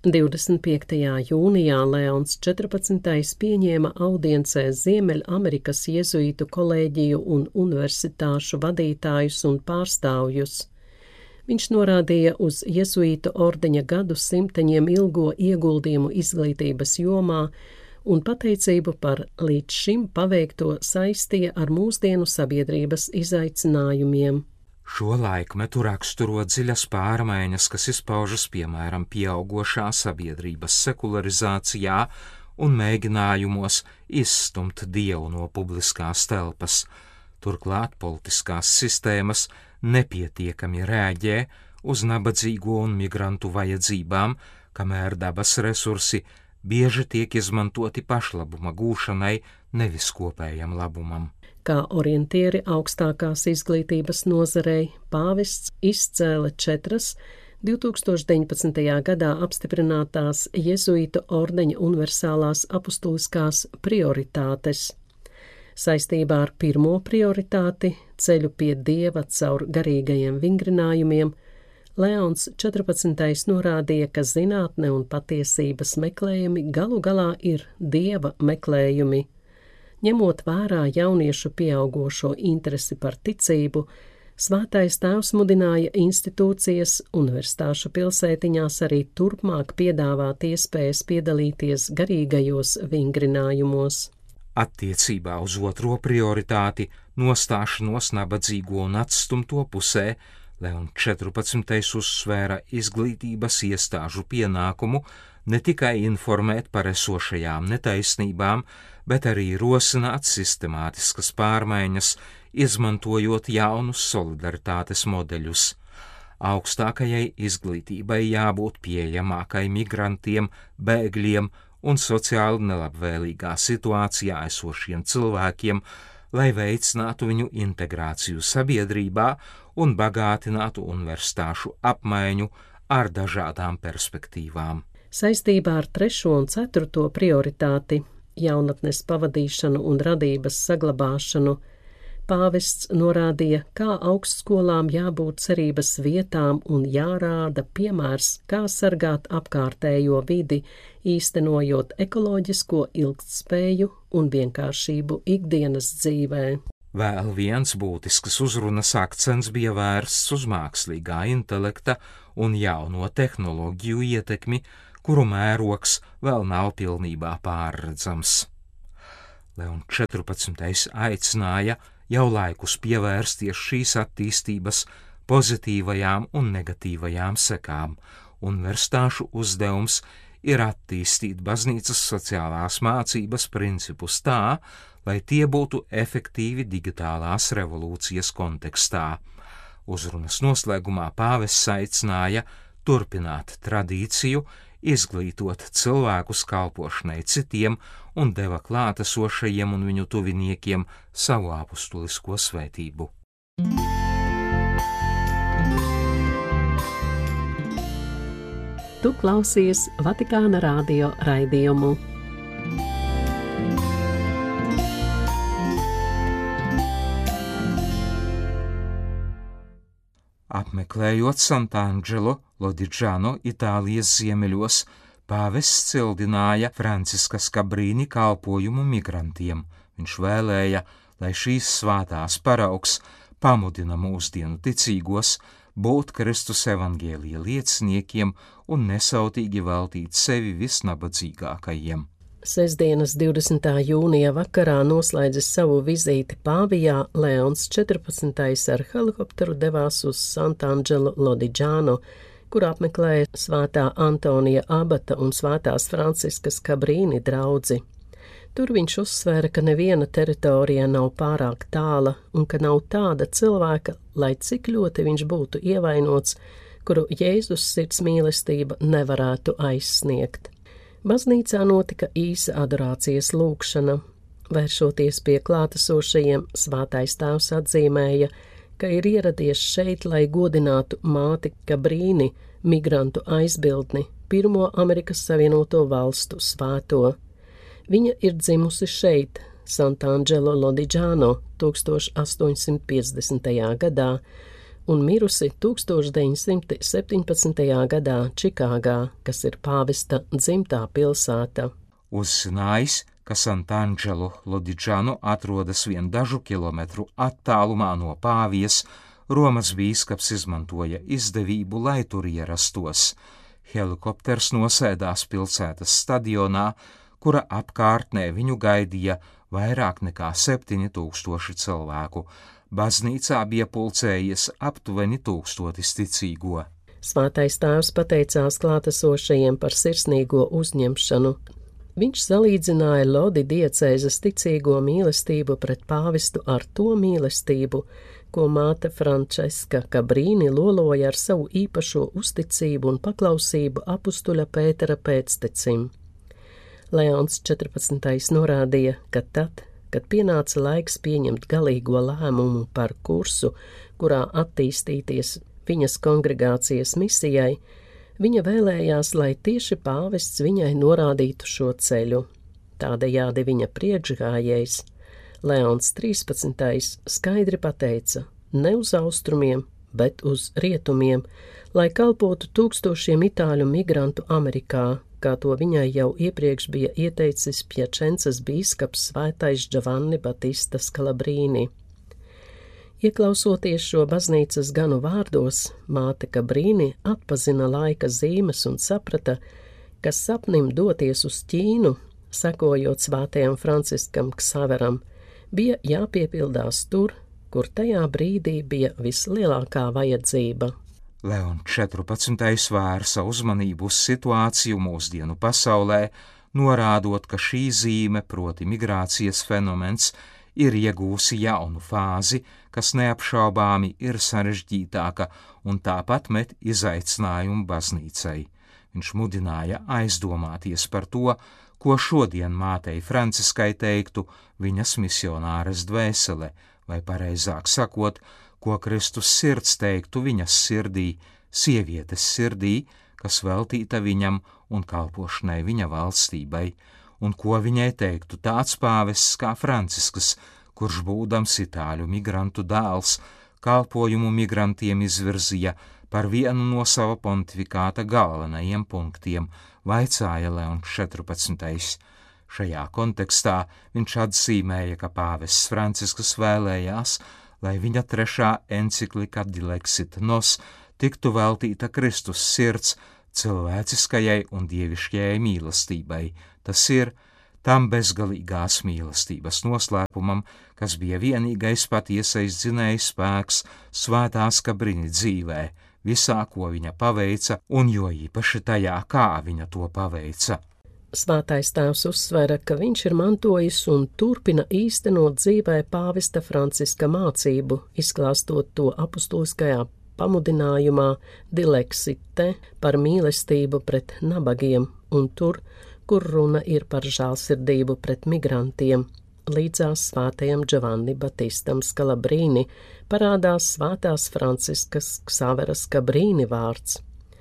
25. jūnijā Leons 14. pieņēma audiencē Ziemeļamerikas jezuītu kolēģiju un universitāšu vadītājus un pārstāvjus. Viņš norādīja uz jezuītu ordeņa gadu simteņiem ilgo ieguldījumu izglītības jomā un pateicību par līdz šim paveikto saistīja ar mūsdienu sabiedrības izaicinājumiem. Šo laikmetu raksturo dziļas pārmaiņas, kas izpaužas piemēram pieaugošā sabiedrības sekularizācijā un mēģinājumos izstumt Dievu no publiskās telpas. Turklāt politiskās sistēmas nepietiekami rēģē uz nabadzīgo un migrantu vajadzībām, kamēr dabas resursi bieži tiek izmantoti pašlabuma gūšanai, nevis kopējam labumam. Kā orientieri augstākās izglītības nozarei, pāvests izcēla 4 2019. gadā apstiprinātās jezuītu ordeņa universālās apustuliskās prioritātes. Saistībā ar pirmo prioritāti ceļu pie Dieva caur garīgajiem vingrinājumiem, Leons 14. norādīja, ka zinātne un patiesības meklējumi galu galā ir Dieva meklējumi. Ņemot vērā jauniešu pieaugošo interesi par ticību, Svētais Tēvs mudināja institūcijas universitāšu pilsētiņās arī turpmāk piedāvāt iespējas piedalīties garīgajos vingrinājumos. Attiecībā uz otro prioritāti nostāšanos nabadzīgo un atstumto pusē, Leons 14. uzsvēra izglītības iestāžu pienākumu ne tikai informēt par esošajām netaisnībām, bet arī rosināt sistemātiskas pārmaiņas, izmantojot jaunus solidaritātes modeļus. Augstākajai izglītībai jābūt pieejamākai migrantiem, bēgļiem un sociāli nelabvēlīgā situācijā esošiem cilvēkiem, lai veicinātu viņu integrāciju sabiedrībā un bagātinātu universitāšu apmaiņu ar dažādām perspektīvām. Saistībā ar 3. un 4. prioritāti jaunatnes pavadīšanu un radības saglabāšanu, pāvests norādīja, kā augstskolām jābūt cerības vietām un jārāda piemērs, kā sargāt apkārtējo vidi, īstenojot ekoloģisko ilgtspēju un vienkāršību ikdienas dzīvē. Vēl viens būtisks uzrunas akcents bija vērsts uz mākslīgā intelekta un jauno tehnoloģiju ietekmi, kuru mērogs vēl nav pilnībā pārredzams. Leons 14. aicināja jau laikus pievērsties šīs attīstības pozitīvajām un negatīvajām sekām. Universitāšu uzdevums ir attīstīt baznīcas sociālās mācības principus tā, lai tie būtu efektīvi digitālās revolūcijas kontekstā. Uzrunas noslēgumā pāvests aicināja turpināt tradīciju, izglītot cilvēkus kalpošanai citiem un deva klātesošajiem un viņu tuviniekiem savu apustulisko svētību. Tu klausies Vatikāna radio raidījumu. Apmeklējot Sant'Angelo Lodigiano Itālijas ziemeļos, pāvests cildināja Franciska Skabrini kalpojumu migrantiem. Viņš vēlēja, lai šīs svētās paraugs pamudina mūsdienu ticīgos būt Kristus evangēlija lieciniekiem un nesautīgi veltīt sevi visnabadzīgākajiem. Sestdienas 20. jūnija vakarā noslēdzis savu vizīti Pāvijā, Leons 14. ar helikopteru devās uz Sant'Angelo Lodigiano, kur apmeklēja svētā Antonija abata un svētās Franciskas Skabrini draudzi. Tur viņš uzsvēra, ka neviena teritorija nav pārāk tāla un ka nav tāda cilvēka, lai cik ļoti viņš būtu ievainots, kuru Jēzus sirds mīlestība nevarētu aizsniegt. Baznīcā notika īsa adorācijas lūgšana. Vēršoties pie klātesošajiem, Svētais Tēvs atzīmēja, ka ir ieradies šeit, lai godinātu māti Skabrini, migrantu aizbildni, pirmo Amerikas Savienoto Valstu svēto. Viņa ir dzimusi šeit, Sant'Angelo Lodigiano, 1850. gadā, un mirusi 1917. gadā Čikāgā, kas ir pāvesta dzimtā pilsēta. Uzzinājis, ka Sant'Angelo Lodigiano atrodas vien dažu kilometru attālumā no Pāvijas, Romas bīskaps izmantoja izdevību, lai tur ierastos. Helikopters nosēdās pilsētas stadionā, kura apkārtnē viņu gaidīja vairāk nekā 7000 cilvēku. Baznīcā bija pulcējies aptuveni 1000 ticīgo. Svētais tēvs pateicās klātesošajiem par sirsnīgo uzņemšanu. Viņš salīdzināja Lodi diecēzes ticīgo mīlestību pret pāvestu ar to mīlestību, ko māte Frančiska Kabrīni loloja ar savu īpašo uzticību un paklausību apustuļa Pētera pēctecim. Leons 14. norādīja, ka tad, kad pienāca laiks pieņemt galīgo lēmumu par kursu, kurā attīstīties viņas kongregācijas misijai, viņa vēlējās, lai tieši pāvests viņai norādītu šo ceļu. Tādējādi viņa priekšgājējs, Leons 13. skaidri pateica, ne uz austrumiem, bet uz rietumiem, lai kalpotu tūkstošiem itāļu migrantu Amerikā, kā to viņai jau iepriekš bija ieteicis Pjačencas bīskaps svētais Giovanni Battista Scalabrīni. Ieklausoties šo baznīcas ganu vārdos, māte Kabrīni atpazina laika zīmes un saprata, ka sapnim doties uz Ķīnu, sekojot svētajam Franciskam Ksaveram, bija jāpiepildās tur, kur tajā brīdī bija vislielākā vajadzība. Leon 14. vērsa uzmanību uz situāciju mūsdienu pasaulē, norādot, ka šī zīme, proti migrācijas fenomens, ir iegūsi jaunu fāzi, kas neapšaubāmi ir sarežģītāka un tāpat met izaicinājumu baznīcai. Viņš mudināja aizdomāties par to, ko šodien mātei Franciskai teiktu viņas misionāres dvēsele, vai pareizāk sakot, ko Kristus sirds teiktu viņas sirdī, sievietes sirdī, kas veltīta viņam un kalpošanai viņa valstībai, un ko viņai teiktu tāds pāvests kā Francisks, kurš būdams itāļu migrantu dēls, kalpojumu migrantiem izvirzīja par vienu no sava pontifikāta galvenajiem punktiem, vaicāja Leons 14. Šajā kontekstā viņš atzīmēja, ka pāvests Francisks vēlējās, lai viņa 3. enciklika Dilexit Nos tiktu veltīta Kristus sirds cilvēciskajai un dievišķajai mīlestībai, tas ir tam bezgalīgās mīlestības noslēpumam, kas bija vienīgais patiesais dzinējs spēks svētās Kabrīni dzīvē, visā, ko viņa paveica, un jo īpaši tajā, kā viņa to paveica. Svētais tēvs uzsvera, ka viņš ir mantojis un turpina īstenot dzīvē pāvesta Franciska mācību, izklāstot to apustuliskajā pamudinājumā Dilexite par mīlestību pret nabagiem un tur, kur runa ir par žēlsirdību pret migrantiem. Līdzās svētajam Giovanni Battistam Scalabrīni parādās svētās Franciskas Ksaveras Kabrīni vārds.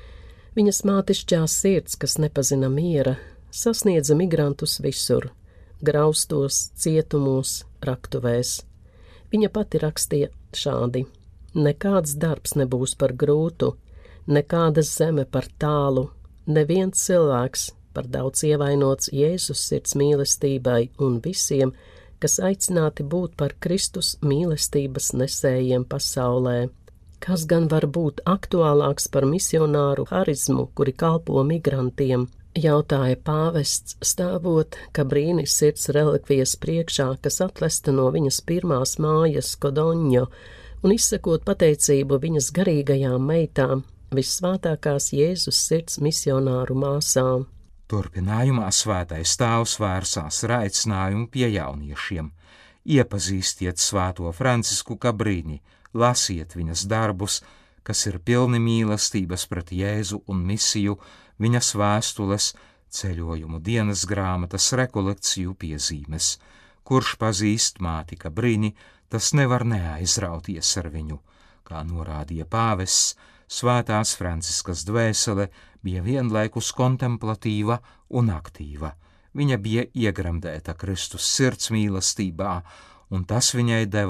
Viņas mātišķā sirds, kas nepazina miera, sasniedza migrantus visur, graustos, cietumos, raktuvēs. Viņa pati rakstīja šādi: nekāds darbs nebūs par grūtu, nekāda zeme par tālu, neviens cilvēks par daudz ievainots Jēzus sirds mīlestībai un visiem, kas aicināti būt par Kristus mīlestības nesējiem pasaulē. Kas gan var būt aktuālāks par misionāru harizmu, kuri kalpo migrantiem? Jautāja pāvests, stāvot Kabrīni sirds relikvijas priekšā, kas atlesta no viņas pirmās mājas Kodoņo, un izsakot pateicību viņas garīgajām meitām, vissvētākās Jēzus sirds misionāru māsām. Turpinājumā svētais tēvs vērsās ar aicinājumu pie jauniešiem. Iepazīstiet svēto Francisku Kabrīni, lasiet viņas darbus, kas ir pilni mīlestības pret Jēzu un misiju, viņas vēstules, ceļojumu dienas grāmatas, rekolekciju piezīmes. Kurš pazīst māti Kabrīni, tas nevar neaizrauties ar viņu. Kā norādīja pāvests, svētās Franciskas dvēsele bija vienlaikus kontemplatīva un aktīva. Viņa bija iegremdēta Kristus sirds mīlestībā, un tas viņai deva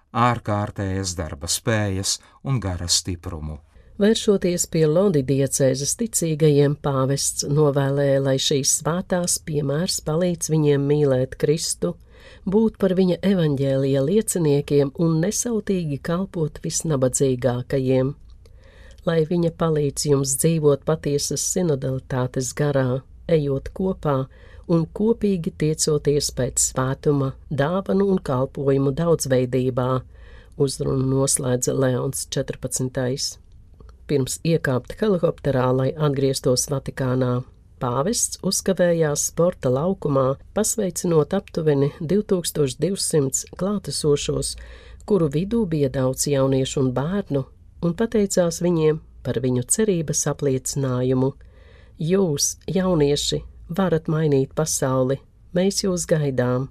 ārkārtējas darba spējas un gara stiprumu. Vēršoties pie Lodi diecēzes ticīgajiem, pāvests novēlēja, lai šīs svētās piemērs palīdz viņiem mīlēt Kristu, būt par viņa evaņģēlija lieciniekiem un nesautīgi kalpot visnabadzīgākajiem. Lai viņa palīdz jums dzīvot patiesas sinodalitātes garā, ejot kopā un kopīgi tiecoties pēc svētuma, dāvanu un kalpojumu daudzveidībā, uzrunu noslēdza Leons 14. Pirms iekāpt helikopterā, lai atgrieztos Vatikānā, pāvests uzkavējās sporta laukumā, pasveicinot aptuveni 2200 klātesošos, kuru vidū bija daudz jauniešu un bērnu, un pateicās viņiem par viņu cerības apliecinājumu. Jūs, jaunieši, varat mainīt pasauli, mēs jūs gaidām.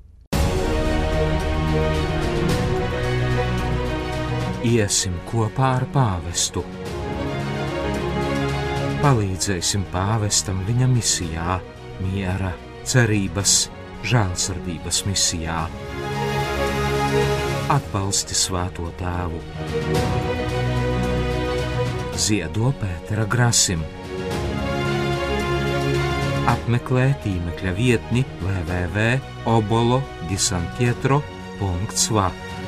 Iesim kopā ar pāvestu. Palīdzēsim pāvestam viņa misijā, miera, cerības, žēlsirdības misijā. Atbalsti Svēto Tēvu. Ziedo Pētera Grasim. Apmeklē tīmekļa vietni www.obolo-disantietro.va